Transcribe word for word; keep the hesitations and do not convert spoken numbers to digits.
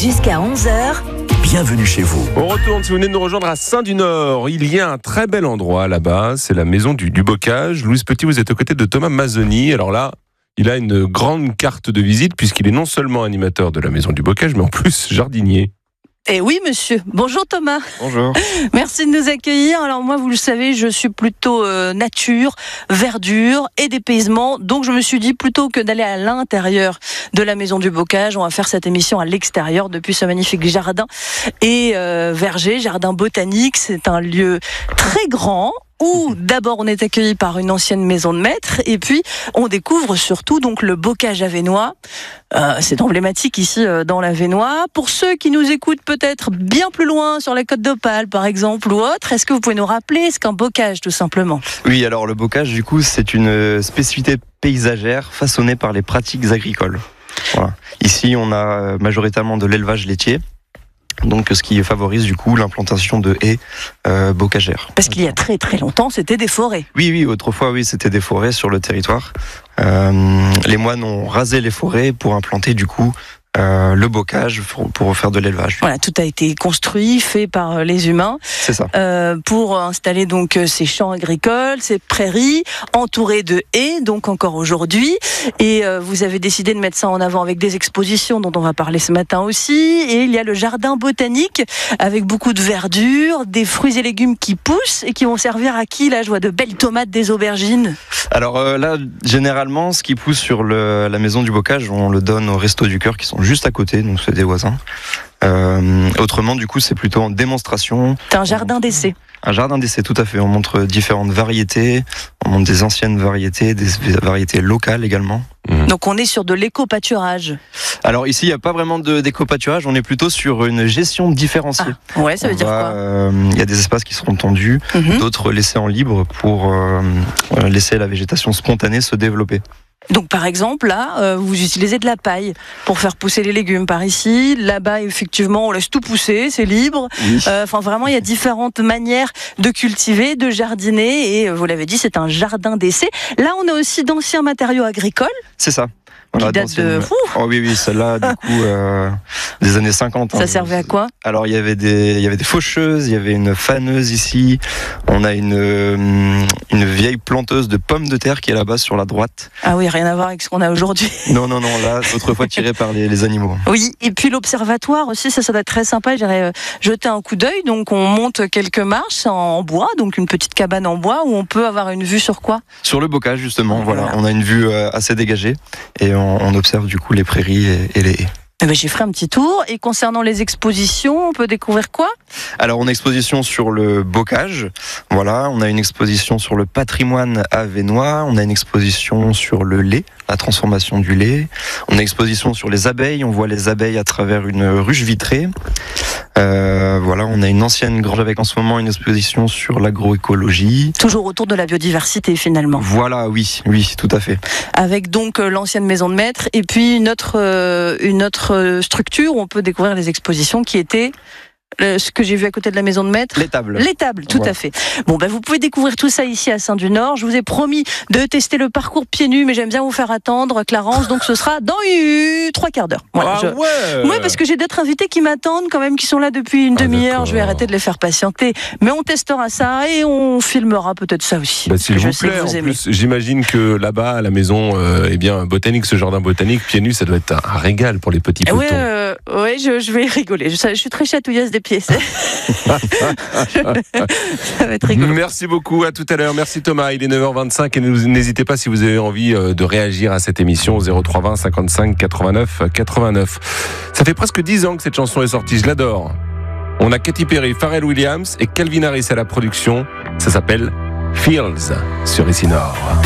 Jusqu'à onze heures. Bienvenue chez vous. On retourne, si vous venez de nous rejoindre à Saint-du-Nord, il y a un très bel endroit là-bas, c'est la maison du, du Bocage. Louise Petit, vous êtes aux côtés de Thomas Mazzoni. Alors là, il a une grande carte de visite puisqu'il est non seulement animateur de la maison du Bocage, mais en plus jardinier. Eh oui, monsieur. Bonjour Thomas. Bonjour. Merci de nous accueillir. Alors moi, vous le savez, je suis plutôt euh, nature, verdure et dépaysement. Donc je me suis dit, plutôt que d'aller à l'intérieur de la maison du Bocage, on va faire cette émission à l'extérieur depuis ce magnifique jardin et euh, verger, jardin botanique. C'est un lieu très grand, où d'abord on est accueilli par une ancienne maison de maître et puis on découvre surtout donc le Bocage avesnois. Euh, c'est emblématique ici euh, dans l'Avesnois. Pour ceux qui nous écoutent peut-être bien plus loin sur les Côtes d'Opale par exemple ou autre, est-ce que vous pouvez nous rappeler ce qu'est un bocage tout simplement ? Oui, alors le bocage du coup c'est une spécificité paysagère façonnée par les pratiques agricoles. Voilà. Ici on a majoritairement de l'élevage laitier. Donc, ce qui favorise du coup l'implantation de haies euh, bocagères. Parce qu'il y a très très longtemps, c'était des forêts. Oui, oui, autrefois, oui, c'était des forêts sur le territoire. Euh, les moines ont rasé les forêts pour implanter du coup euh, le bocage pour, pour faire de l'élevage. Voilà, tout a été construit, fait par les humains. C'est ça. Euh, pour installer donc ces champs agricoles, ces prairies, entourées de haies, donc encore aujourd'hui. Et euh, vous avez décidé de mettre ça en avant avec des expositions dont on va parler ce matin aussi. Et il y a le jardin botanique avec beaucoup de verdure, des fruits et légumes qui poussent et qui vont servir à qui là ? Je vois de belles tomates, des aubergines. Alors euh, là, généralement, ce qui pousse sur le, la maison du Bocage, on le donne au Resto du Cœur qui sont juste à côté, donc c'est des voisins. Euh, autrement, du coup, c'est plutôt en démonstration. C'est un jardin d'essai. Un jardin d'essai, tout à fait. On montre différentes variétés, on montre des anciennes variétés, des variétés locales également. Mmh. Donc on est sur de l'éco-pâturage. Alors ici, il n'y a pas vraiment de, d'éco-pâturage, on est plutôt sur une gestion différenciée. Ah, ouais, ça veut on dire va, quoi ? euh, Il y a des espaces qui seront tendus, mmh. d'autres laissés en libre pour euh, laisser la végétation spontanée se développer. Donc par exemple, là, euh, vous utilisez de la paille pour faire pousser les légumes par ici. Là-bas, effectivement, on laisse tout pousser, c'est libre. Oui. Euh, enfin, vraiment, il y a différentes manières de cultiver, de jardiner. Et vous l'avez dit, c'est un jardin d'essai. Là, on a aussi d'anciens matériaux agricoles. C'est ça. Voilà, qui date de... Oh oui, oui, celle-là, du coup, euh, des années cinquante. Ça hein, servait à quoi ? Alors, il y avait des, il y avait des faucheuses, il y avait une faneuse ici. On a une, une vieille planteuse de pommes de terre qui est là-bas sur la droite. Ah oui, rien à voir avec ce qu'on a aujourd'hui. Non, non, non, là, autrefois tiré par les, les animaux. Oui, et puis l'observatoire aussi, ça, ça doit être très sympa. J'irais jeter un coup d'œil. Donc, on monte quelques marches en bois, donc une petite cabane en bois où on peut avoir une vue sur quoi ? Sur le Bocage, justement. Voilà, voilà. On a une vue assez dégagée et on, on observe du coup les prairies et, et les haies. Eh ben, j'ai fait un petit tour. Et concernant les expositions, on peut découvrir quoi ? Alors, on a une exposition sur le Bocage. Voilà, on a une exposition sur le patrimoine avesnois. On a une exposition sur le lait, la transformation du lait. On a une exposition sur les abeilles. On voit les abeilles à travers une ruche vitrée. Euh, voilà, on a une ancienne grange avec en ce moment une exposition sur l'agroécologie. Toujours autour de la biodiversité finalement. Voilà, oui, oui, tout à fait. Avec donc l'ancienne maison de maître et puis une autre, euh, une autre structure où on peut découvrir les expositions qui étaient... Le, ce que j'ai vu à côté de la maison de maître. L'étable. L'étable, tout voilà. à fait. Bon, ben, vous pouvez découvrir tout ça ici à Saint-du-Nord. Je vous ai promis de tester le parcours pieds nus, mais j'aime bien vous faire attendre, Clarence. Donc, ce sera dans euh, trois quarts d'heure. Voilà, ah je... ouais Oui, parce que j'ai d'autres invités qui m'attendent quand même, qui sont là depuis une ah, demi-heure. D'accord. Je vais arrêter de les faire patienter. Mais on testera ça et on filmera peut-être ça aussi. Bah, s'il vous plaît, vous en plus, j'imagine que là-bas, à la maison, euh, eh bien, botanique, ce jardin botanique, pieds nus, ça doit être un régal pour les petits potons. Oui, euh, ouais, je, je vais rigoler. Je, je suis très chatouilleuse des pieds. Ça va être rigolo. Merci beaucoup, à tout à l'heure. Merci Thomas, il est neuf heures vingt-cinq et n'hésitez pas si vous avez envie de réagir à cette émission au zéro trois vingt cinquante-cinq quatre-vingt-neuf quatre-vingt-neuf. Ça fait presque dix ans que cette chanson est sortie, je l'adore. On a Katy Perry, Pharrell Williams et Calvin Harris à la production. Ça s'appelle Fields sur Ici Nord.